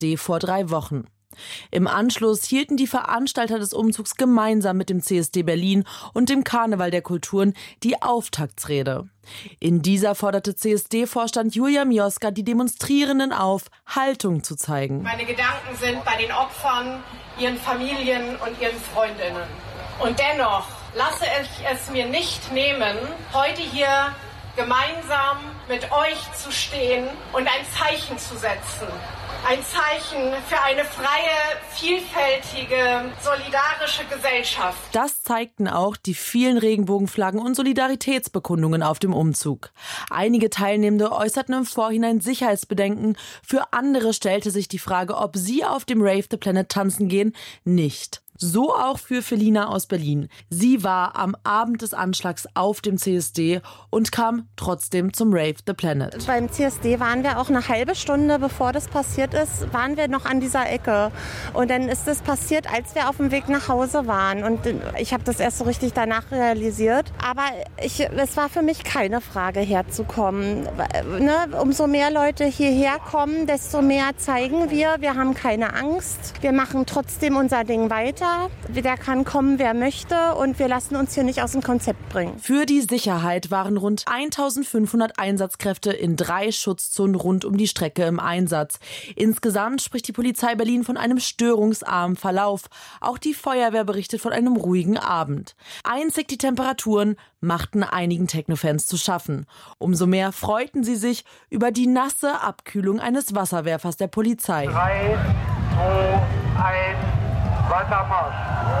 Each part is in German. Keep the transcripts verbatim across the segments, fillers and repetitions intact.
D vor drei Wochen. Im Anschluss hielten die Veranstalter des Umzugs gemeinsam mit dem C S D Berlin und dem Karneval der Kulturen die Auftaktsrede. In dieser forderte C S D-Vorstand Julia Mioska die Demonstrierenden auf, Haltung zu zeigen. Meine Gedanken sind bei den Opfern, ihren Familien und ihren Freundinnen. Und dennoch lasse ich es mir nicht nehmen, heute hier gemeinsam mit euch zu stehen und ein Zeichen zu setzen. Ein Zeichen für eine freie, vielfältige, solidarische Gesellschaft. Das zeigten auch die vielen Regenbogenflaggen und Solidaritätsbekundungen auf dem Umzug. Einige Teilnehmende äußerten im Vorhinein Sicherheitsbedenken. Für andere stellte sich die Frage, ob sie auf dem Rave the Planet tanzen gehen, nicht. So auch für Felina aus Berlin. Sie war am Abend des Anschlags auf dem C S D und kam trotzdem zum Rave the Planet. Beim C S D waren wir auch eine halbe Stunde, bevor das passiert ist, waren wir noch an dieser Ecke. Und dann ist das passiert, als wir auf dem Weg nach Hause waren. Und ich habe das erst so richtig danach realisiert. Aber ich, es war für mich keine Frage, herzukommen. Ne? Umso mehr Leute hierher kommen, desto mehr zeigen wir. Wir haben keine Angst. Wir machen trotzdem unser Ding weiter. Der kann kommen, wer möchte, und wir lassen uns hier nicht aus dem Konzept bringen. Für die Sicherheit waren rund eintausendfünfhundert Einsatzkräfte in drei Schutzzonen rund um die Strecke im Einsatz. Insgesamt spricht die Polizei Berlin von einem störungsarmen Verlauf. Auch die Feuerwehr berichtet von einem ruhigen Abend. Einzig die Temperaturen machten einigen Techno-Fans zu schaffen. Umso mehr freuten sie sich über die nasse Abkühlung eines Wasserwerfers der Polizei. drei, zwei, eins Wassermarsch.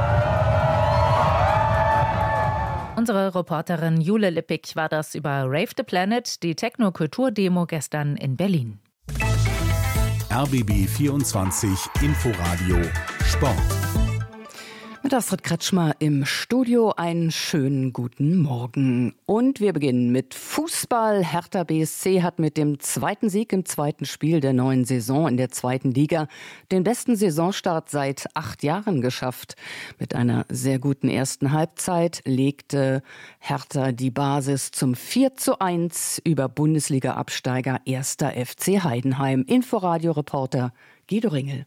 Unsere Reporterin Jule Lippig war das über Rave the Planet, die Techno-Kultur-Demo gestern in Berlin. R B B vierundzwanzig Inforadio Sport. Mit Astrid Kretschmer im Studio, einen schönen guten Morgen. Und wir beginnen mit Fußball. Hertha B S C hat mit dem zweiten Sieg im zweiten Spiel der neuen Saison in der zweiten Liga den besten Saisonstart seit acht Jahren geschafft. Mit einer sehr guten ersten Halbzeit legte Hertha die Basis zum vier zu eins über Bundesliga-Absteiger erster F C Heidenheim. Inforadio-Reporter Guido Ringel.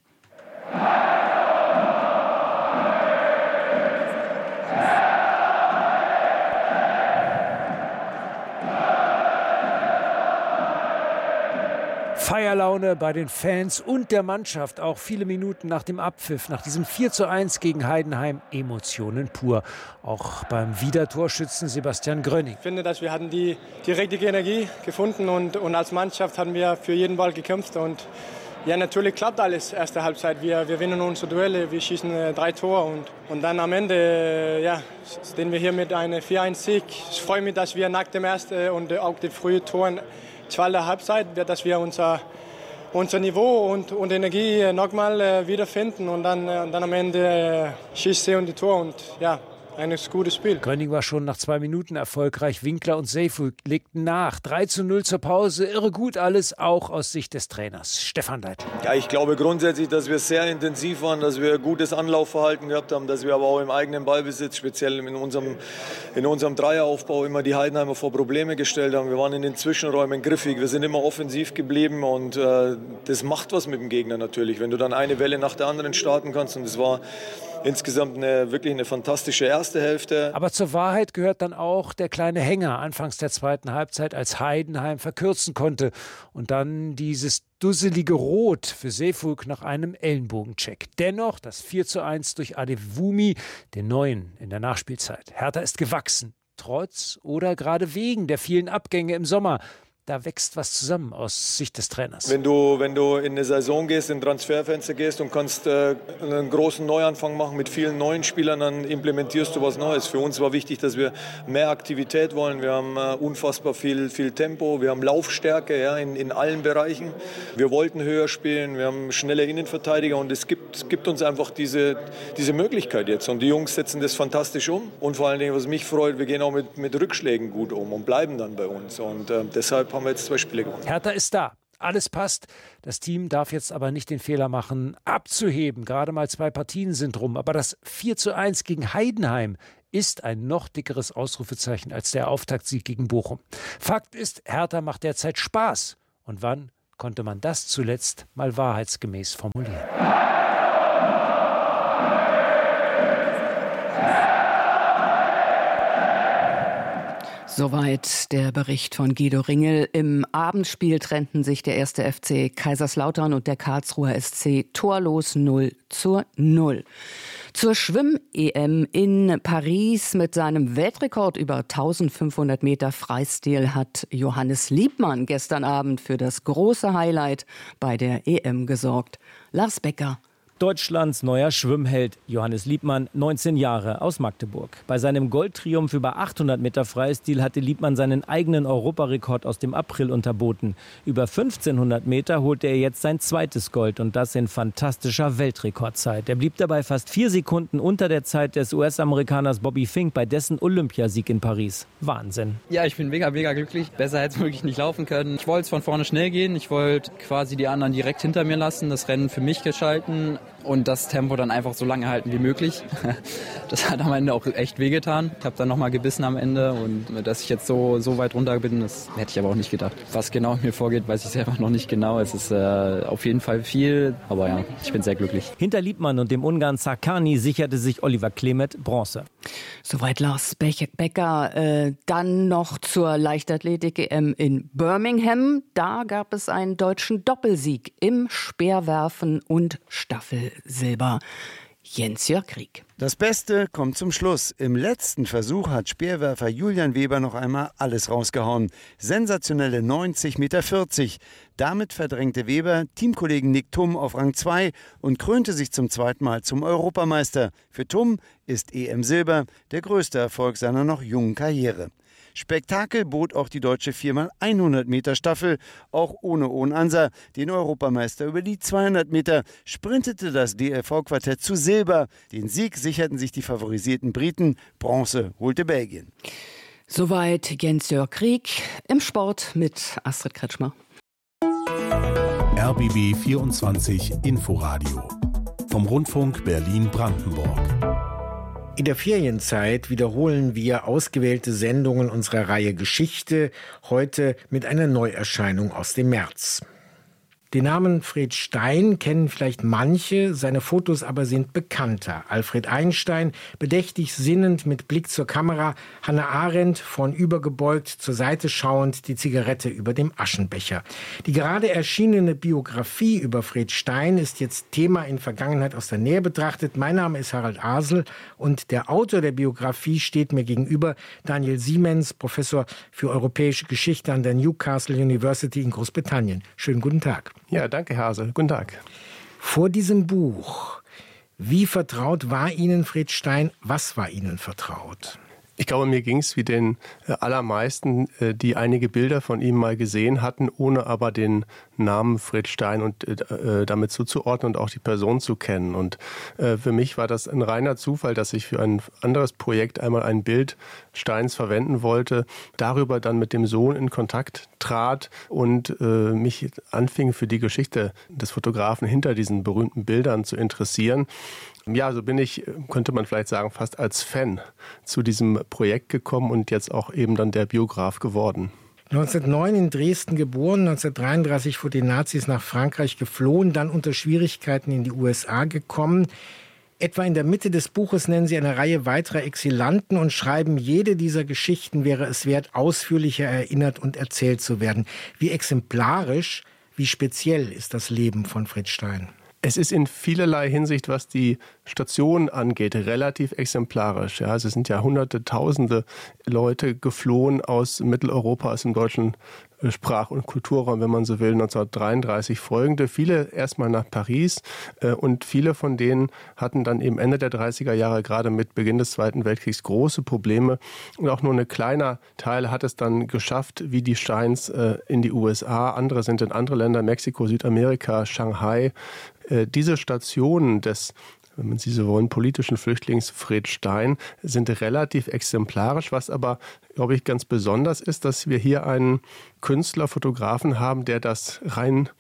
Feierlaune bei den Fans und der Mannschaft, auch viele Minuten nach dem Abpfiff, nach diesem vier zu eins gegen Heidenheim, Emotionen pur. Auch beim Wiedertorschützen Sebastian Gröning. Ich finde, dass wir hatten die, die richtige Energie gefunden und, und als Mannschaft haben wir für jeden Ball gekämpft. Und ja, natürlich klappt alles erste Halbzeit. Wir, wir gewinnen unsere Duelle, wir schießen äh, drei Tore und, und dann am Ende äh, ja, stehen wir hier mit einem vier eins Sieg. Ich freue mich, dass wir nach dem ersten und auch den frühen Toren zweite Halbzeit, dass wir unser, unser Niveau und, und Energie nochmal äh, wiederfinden und dann, äh, dann am Ende äh, schießt sie und die Tor und ja, ein gutes Spiel. Gröning war schon nach zwei Minuten erfolgreich. Winkler und Seyful legten nach. drei zu null zur Pause. Irre gut alles, auch aus Sicht des Trainers. Stefan Leitl. Ja, ich glaube grundsätzlich, dass wir sehr intensiv waren, dass wir gutes Anlaufverhalten gehabt haben, dass wir aber auch im eigenen Ballbesitz, speziell in unserem, in unserem Dreieraufbau, immer die Heidenheimer vor Probleme gestellt haben. Wir waren in den Zwischenräumen griffig. Wir sind immer offensiv geblieben und äh, das macht was mit dem Gegner natürlich, wenn du dann eine Welle nach der anderen starten kannst. Und es war insgesamt eine, wirklich eine fantastische erste Hälfte. Aber zur Wahrheit gehört dann auch der kleine Hänger anfangs der zweiten Halbzeit, als Heidenheim verkürzen konnte. Und dann dieses dusselige Rot für Seyfulk nach einem Ellenbogencheck. Dennoch das vier zu eins durch Adewumi, den Neuen in der Nachspielzeit. Hertha ist gewachsen, trotz oder gerade wegen der vielen Abgänge im Sommer. Da wächst was zusammen aus Sicht des Trainers. Wenn du, wenn du in eine Saison gehst, in ein Transferfenster gehst und kannst äh, einen großen Neuanfang machen mit vielen neuen Spielern, dann implementierst du was Neues. Für uns war wichtig, dass wir mehr Aktivität wollen. Wir haben äh, unfassbar viel, viel Tempo, wir haben Laufstärke, ja, in, in allen Bereichen. Wir wollten höher spielen, wir haben schnelle Innenverteidiger und es gibt, gibt uns einfach diese, diese Möglichkeit jetzt. Und die Jungs setzen das fantastisch um. Und vor allen Dingen, was mich freut, wir gehen auch mit, mit Rückschlägen gut um und bleiben dann bei uns. Und äh, deshalb haben wir jetzt zwei Spiele gewonnen. Hertha ist da. Alles passt. Das Team darf jetzt aber nicht den Fehler machen, abzuheben. Gerade mal zwei Partien sind rum. Aber das vier zu eins gegen Heidenheim ist ein noch dickeres Ausrufezeichen als der Auftaktsieg gegen Bochum. Fakt ist, Hertha macht derzeit Spaß. Und wann konnte man das zuletzt mal wahrheitsgemäß formulieren. Soweit der Bericht von Guido Ringel. Im Abendspiel trennten sich der erste F C Kaiserslautern und der Karlsruher S C torlos null zu null. Zur Schwimm-E M in Paris mit seinem Weltrekord über eintausendfünfhundert Meter Freistil hat Johannes Liebmann gestern Abend für das große Highlight bei der E M gesorgt. Lars Becker. Deutschlands neuer Schwimmheld Johannes Liebmann, neunzehn Jahre, aus Magdeburg. Bei seinem Goldtriumph über achthundert Meter Freistil hatte Liebmann seinen eigenen Europarekord aus dem April unterboten. Über fünfzehnhundert Meter holte er jetzt sein zweites Gold und das in fantastischer Weltrekordzeit. Er blieb dabei fast vier Sekunden unter der Zeit des U S-Amerikaners Bobby Fink bei dessen Olympiasieg in Paris. Wahnsinn. Ja, ich bin mega, mega glücklich. Besser hätte es wirklich nicht laufen können. Ich wollte es von vorne schnell gehen. Ich wollte quasi die anderen direkt hinter mir lassen, das Rennen für mich gestalten. Und das Tempo dann einfach so lange halten wie möglich. Das hat am Ende auch echt wehgetan. Ich habe dann nochmal gebissen am Ende und dass ich jetzt so, so weit runter bin, das hätte ich aber auch nicht gedacht. Was genau mir vorgeht, weiß ich selber noch nicht genau. Es ist äh, auf jeden Fall viel, aber ja, ich bin sehr glücklich. Hinter Liebmann und dem Ungarn Sarkany sicherte sich Oliver Klemet Bronze. Soweit Lars Becker. Äh, dann noch zur Leichtathletik-E M in Birmingham. Da gab es einen deutschen Doppelsieg im Speerwerfen und Staffelsilber. Jens-Jörg Krieg. Das Beste kommt zum Schluss. Im letzten Versuch hat Speerwerfer Julian Weber noch einmal alles rausgehauen. Sensationelle neunzig Komma vierzig Meter. Damit verdrängte Weber Teamkollegen Nick Thum auf Rang zwei und krönte sich zum zweiten Mal zum Europameister. Für Thum ist E M Silber der größte Erfolg seiner noch jungen Karriere. Spektakel bot auch die deutsche vier mal hundert Meter Staffel, auch ohne Owen Ansa, den Europameister. Über die zweihundert Meter sprintete das D L V-Quartett zu Silber. Den Sieg sicherten sich die favorisierten Briten, Bronze holte Belgien. Soweit Jens-Jörg Krieg im Sport mit Astrid Kretschmer. R B B vierundzwanzig Inforadio vom Rundfunk Berlin-Brandenburg. In der Ferienzeit wiederholen wir ausgewählte Sendungen unserer Reihe Geschichte, heute mit einer Neuerscheinung aus dem März. Den Namen Fred Stein kennen vielleicht manche, seine Fotos aber sind bekannter. Alfred Einstein, bedächtig sinnend mit Blick zur Kamera, Hannah Arendt, vornübergebeugt, zur Seite schauend, die Zigarette über dem Aschenbecher. Die gerade erschienene Biografie über Fred Stein ist jetzt Thema in Vergangenheit aus der Nähe betrachtet. Mein Name ist Harald Asel und der Autor der Biografie steht mir gegenüber, Daniel Siemens, Professor für europäische Geschichte an der Newcastle University in Großbritannien. Schönen guten Tag. Ja, danke, Herr Asel. Guten Tag. Vor diesem Buch, wie vertraut war Ihnen Fred Stein? Was war Ihnen vertraut? Ich glaube, mir ging es wie den allermeisten, die einige Bilder von ihm mal gesehen hatten, ohne aber den Namen Fred Stein und äh, damit zuzuordnen und auch die Person zu kennen. Und äh, für mich war das ein reiner Zufall, dass ich für ein anderes Projekt einmal ein Bild Steins verwenden wollte, darüber dann mit dem Sohn in Kontakt trat und äh, mich anfing, für die Geschichte des Fotografen hinter diesen berühmten Bildern zu interessieren. Ja, so bin ich, könnte man vielleicht sagen, fast als Fan zu diesem Projekt gekommen und jetzt auch eben dann der Biograf geworden. neunzehnhundertneun in Dresden geboren, neunzehnhundertdreiunddreißig vor den Nazis nach Frankreich geflohen, dann unter Schwierigkeiten in die U S A gekommen. Etwa in der Mitte des Buches nennen Sie eine Reihe weiterer Exilanten und schreiben, jede dieser Geschichten wäre es wert, ausführlicher erinnert und erzählt zu werden. Wie exemplarisch, wie speziell ist das Leben von Fred Stein? Es ist in vielerlei Hinsicht, was die Station angeht, relativ exemplarisch. Ja, also es sind ja hunderte, tausende Leute geflohen aus Mitteleuropa, aus dem deutschen Sprach- und Kulturraum, wenn man so will, neunzehnhundertdreiunddreißig folgende. Viele erstmal nach Paris und viele von denen hatten dann eben Ende der dreißiger Jahre, gerade mit Beginn des Zweiten Weltkriegs, große Probleme. Und auch nur ein kleiner Teil hat es dann geschafft, wie die Steins, in die U S A. Andere sind in andere Länder, Mexiko, Südamerika, Shanghai. Diese Stationen des, wenn man sie so wollen, politischen Flüchtlings Fred Stein sind relativ exemplarisch, was aber, glaube ich, ganz besonders ist, dass wir hier einen Künstler, Fotografen haben, der das rein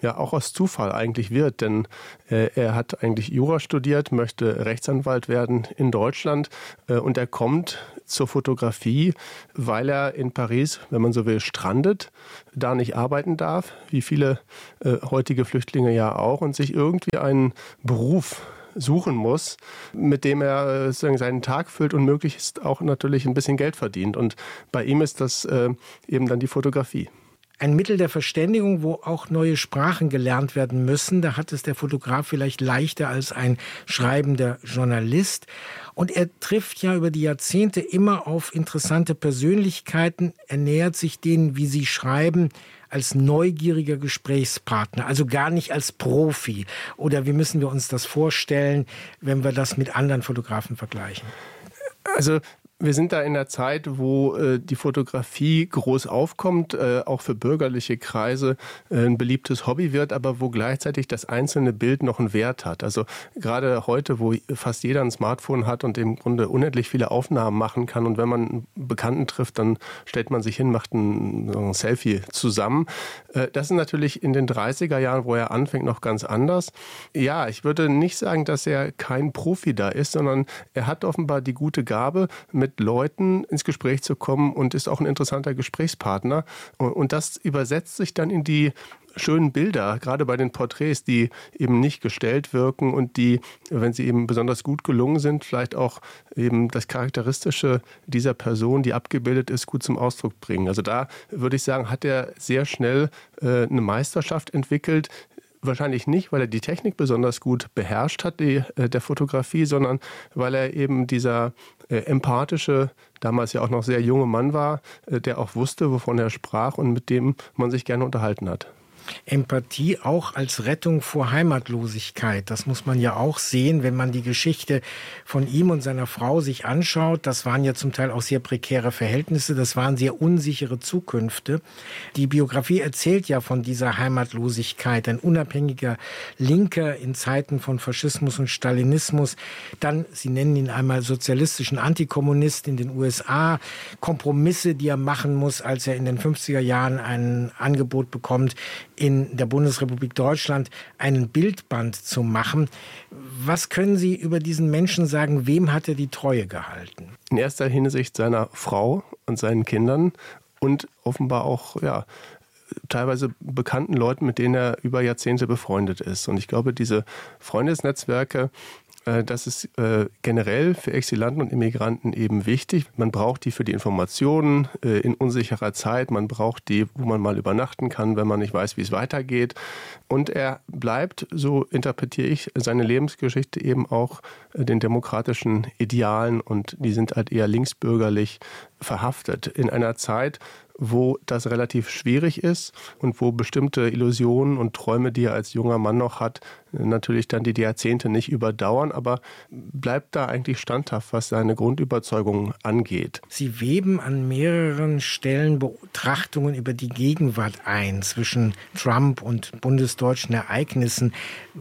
ja auch aus Zufall eigentlich wird. Denn äh, er hat eigentlich Jura studiert, möchte Rechtsanwalt werden in Deutschland äh, und er kommt zur Fotografie, weil er in Paris, wenn man so will, strandet, da nicht arbeiten darf, wie viele äh, heutige Flüchtlinge ja auch, und sich irgendwie einen Beruf suchen muss, mit dem er äh, seinen Tag füllt und möglichst auch natürlich ein bisschen Geld verdient. Und bei ihm ist das äh, eben dann die Fotografie. Ein Mittel der Verständigung, wo auch neue Sprachen gelernt werden müssen. Da hat es der Fotograf vielleicht leichter als ein schreibender Journalist. Und er trifft ja über die Jahrzehnte immer auf interessante Persönlichkeiten. Er nähert sich denen, wie sie schreiben, als neugieriger Gesprächspartner, also gar nicht als Profi. Oder wie müssen wir uns das vorstellen, wenn wir das mit anderen Fotografen vergleichen? Also wir sind da in der Zeit, wo äh, die Fotografie groß aufkommt, äh, auch für bürgerliche Kreise äh, ein beliebtes Hobby wird, aber wo gleichzeitig das einzelne Bild noch einen Wert hat. Also gerade heute, wo fast jeder ein Smartphone hat und im Grunde unendlich viele Aufnahmen machen kann, und wenn man einen Bekannten trifft, dann stellt man sich hin, macht ein, ein Selfie zusammen. Äh, das ist natürlich in den dreißiger Jahren, wo er anfängt, noch ganz anders. Ja, ich würde nicht sagen, dass er kein Profi da ist, sondern er hat offenbar die gute Gabe, mit Leuten ins Gespräch zu kommen und ist auch ein interessanter Gesprächspartner. Und das übersetzt sich dann in die schönen Bilder, gerade bei den Porträts, die eben nicht gestellt wirken und die, wenn sie eben besonders gut gelungen sind, vielleicht auch eben das Charakteristische dieser Person, die abgebildet ist, gut zum Ausdruck bringen. Also da würde ich sagen, hat er sehr schnell äh, eine Meisterschaft entwickelt. Wahrscheinlich nicht, weil er die Technik besonders gut beherrscht hat, die, äh, der Fotografie, sondern weil er eben dieser äh, empathische, damals ja auch noch sehr junge Mann war, äh, der auch wusste, wovon er sprach und mit dem man sich gerne unterhalten hat. Empathie auch als Rettung vor Heimatlosigkeit. Das muss man ja auch sehen, wenn man die Geschichte von ihm und seiner Frau sich anschaut. Das waren ja zum Teil auch sehr prekäre Verhältnisse, das waren sehr unsichere Zukünfte. Die Biografie erzählt ja von dieser Heimatlosigkeit. Ein unabhängiger Linker in Zeiten von Faschismus und Stalinismus. Dann, Sie nennen ihn einmal sozialistischen Antikommunist in den U S A. Kompromisse, die er machen muss, als er in den fünfziger Jahren ein Angebot bekommt, in der Bundesrepublik Deutschland einen Bildband zu machen. Was können Sie über diesen Menschen sagen? Wem hat er die Treue gehalten? In erster Hinsicht seiner Frau und seinen Kindern und offenbar auch, ja, teilweise bekannten Leuten, mit denen er über Jahrzehnte befreundet ist. Und ich glaube, diese Freundesnetzwerke, das ist äh, generell für Exilanten und Immigranten eben wichtig. Man braucht die für die Informationen äh, in unsicherer Zeit. Man braucht die, wo man mal übernachten kann, wenn man nicht weiß, wie es weitergeht. Und er bleibt, so interpretiere ich seine Lebensgeschichte, eben auch äh, den demokratischen Idealen. Und die sind halt eher linksbürgerlich verhaftet. In einer Zeit, wo das relativ schwierig ist und wo bestimmte Illusionen und Träume, die er als junger Mann noch hat, natürlich dann die Jahrzehnte nicht überdauern, aber bleibt da eigentlich standhaft, was seine Grundüberzeugung angeht. Sie weben an mehreren Stellen Betrachtungen über die Gegenwart ein zwischen Trump und bundesdeutschen Ereignissen,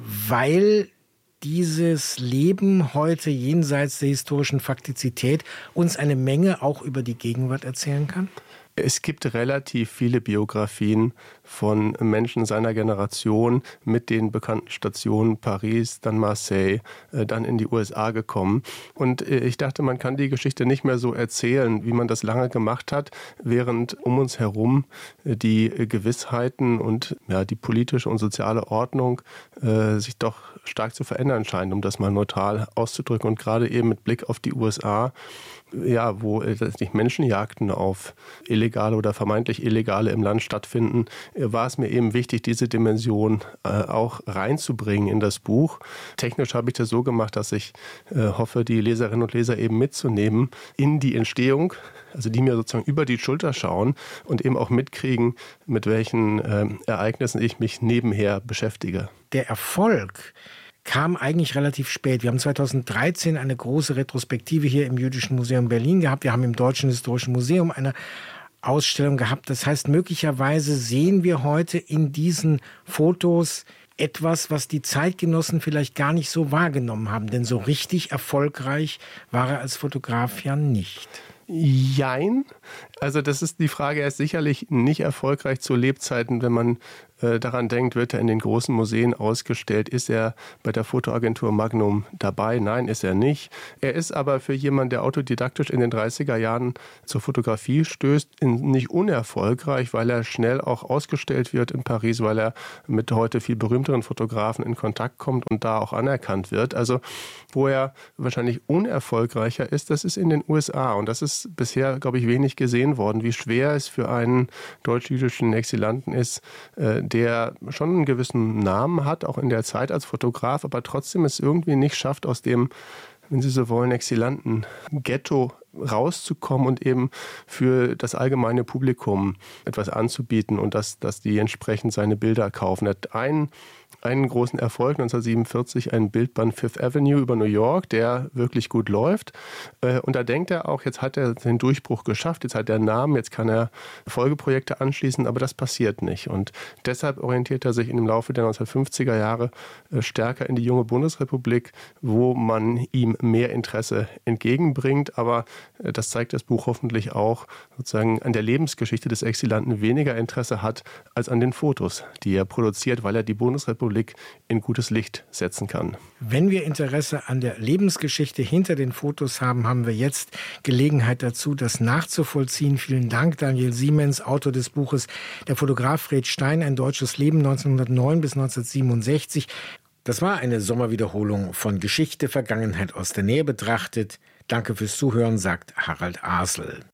weil dieses Leben heute jenseits der historischen Faktizität uns eine Menge auch über die Gegenwart erzählen kann? Es gibt relativ viele Biografien von Menschen seiner Generation mit den bekannten Stationen Paris, dann Marseille, dann in die U S A gekommen. Und ich dachte, man kann die Geschichte nicht mehr so erzählen, wie man das lange gemacht hat, während um uns herum die Gewissheiten und ja, die politische und soziale Ordnung äh, sich doch stark zu verändern scheinen, um das mal neutral auszudrücken. Und gerade eben mit Blick auf die U S A, ja, wo nicht Menschenjagden auf illegale oder vermeintlich illegale im Land stattfinden, war es mir eben wichtig, diese Dimension äh, auch reinzubringen in das Buch. Technisch habe ich das so gemacht, dass ich äh, hoffe, die Leserinnen und Leser eben mitzunehmen in die Entstehung, also die mir sozusagen über die Schulter schauen und eben auch mitkriegen, mit welchen äh, Ereignissen ich mich nebenher beschäftige. Der Erfolg kam eigentlich relativ spät. Wir haben zweitausenddreizehn eine große Retrospektive hier im Jüdischen Museum Berlin gehabt. Wir haben im Deutschen Historischen Museum eine Ausstellung gehabt. Das heißt, möglicherweise sehen wir heute in diesen Fotos etwas, was die Zeitgenossen vielleicht gar nicht so wahrgenommen haben. Denn so richtig erfolgreich war er als Fotograf ja nicht. Jein. Also das ist die Frage, er ist sicherlich nicht erfolgreich zu Lebzeiten, wenn man äh, daran denkt, wird er in den großen Museen ausgestellt, ist er bei der Fotoagentur Magnum dabei? Nein, ist er nicht. Er ist aber für jemanden, der autodidaktisch in den dreißiger Jahren zur Fotografie stößt, in, nicht unerfolgreich, weil er schnell auch ausgestellt wird in Paris, weil er mit heute viel berühmteren Fotografen in Kontakt kommt und da auch anerkannt wird. Also wo er wahrscheinlich unerfolgreicher ist, das ist in den U S A und das ist bisher, glaube ich, wenig gesehen worden, wie schwer es für einen deutsch-jüdischen Exilanten ist, äh, der schon einen gewissen Namen hat, auch in der Zeit als Fotograf, aber trotzdem es irgendwie nicht schafft, aus dem, wenn Sie so wollen, exilanten Ghetto rauszukommen und eben für das allgemeine Publikum etwas anzubieten und dass, dass die entsprechend seine Bilder kaufen. Er hat einen, einen großen Erfolg, neunzehnhundertsiebenundvierzig, ein Bildband Fifth Avenue über New York, der wirklich gut läuft. Und da denkt er auch, jetzt hat er den Durchbruch geschafft, jetzt hat er einen Namen, jetzt kann er Folgeprojekte anschließen, aber das passiert nicht. Und deshalb orientiert er sich im Laufe der neunzehnhundertfünfziger Jahre stärker in die junge Bundesrepublik, wo man ihm mehr Interesse entgegenbringt, aber das zeigt das Buch hoffentlich auch, sozusagen an der Lebensgeschichte des Exilanten weniger Interesse hat als an den Fotos, die er produziert, weil er die Bundesrepublik in gutes Licht setzen kann. Wenn wir Interesse an der Lebensgeschichte hinter den Fotos haben, haben wir jetzt Gelegenheit dazu, das nachzuvollziehen. Vielen Dank, Daniel Siemens, Autor des Buches Der Fotograf Fred Stein, ein deutsches Leben neunzehnhundertneun bis neunzehnhundertsiebenundsechzig. Das war eine Sommerwiederholung von Geschichte, Vergangenheit aus der Nähe betrachtet. Danke fürs Zuhören, sagt Harald Asel.